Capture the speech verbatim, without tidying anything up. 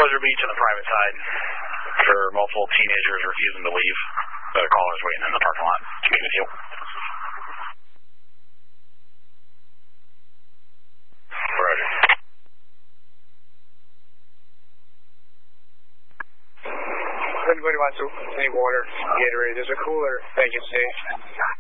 Pleasure Beach on the private side for multiple teenagers refusing to leave. The caller's waiting in the parking lot to meet with you. Roger. Anybody wants any water, Gatorade? There's a cooler vacancy.